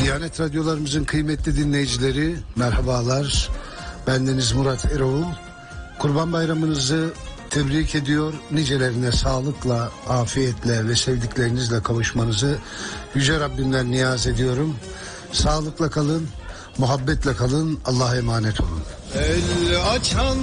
Diyanet radyolarımızın kıymetli dinleyicileri, merhabalar. Bendeniz Murat Eroğlu. Kurban Bayramınızı tebrik ediyor. Nicelerine sağlıkla, afiyetle ve sevdiklerinizle kavuşmanızı Yüce Rabbimden niyaz ediyorum. Sağlıkla kalın, muhabbetle kalın, Allah'a emanet olun. El açan